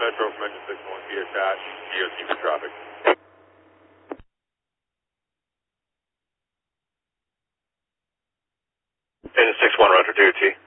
Metro from engine 61, be attached, DOT for traffic. Engine 61, roger, DOT.